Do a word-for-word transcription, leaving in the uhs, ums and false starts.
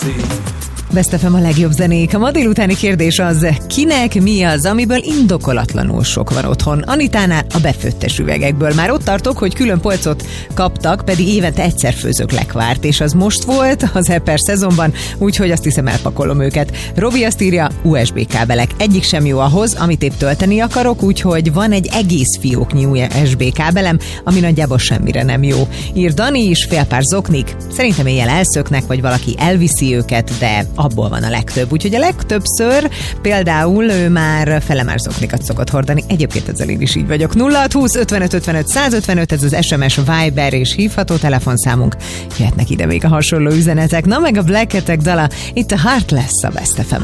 Best ef em a legjobb zenék. A ma délutáni kérdés az, kinek mi az, amiből indokolatlanul sok van otthon? Anitánál a befőttes üvegekből. Már ott tartok, hogy külön polcot kaptak, pedig évente egyszer főzök lekvárt, és az most volt az Eper szezonban, úgyhogy azt hiszem elpakolom őket. Robi azt írja, u es bé kábelek. Egyik sem jó ahhoz, amit épp tölteni akarok, úgyhogy van egy egész fióknyi u es bé kábelem, ami nagyjából semmire nem jó. Ír Dani is, fél pár zoknik. Szerintem éjjel elszöknek, vagy valaki elviszi őket, de abból van a legtöbb. Úgyhogy a legtöbbször például ő már felemás zoknikat szokott hordani. Egyébként ezzel én is így vagyok. nulla hat húsz ötvenöt ötvenöt százötvenöt, ez az es em es, Viber és hívható telefonszámunk. Jöhetnek ide még a hasonló üzenetek. Na meg a Black Attack dala, itt a Heartless a Best ef em.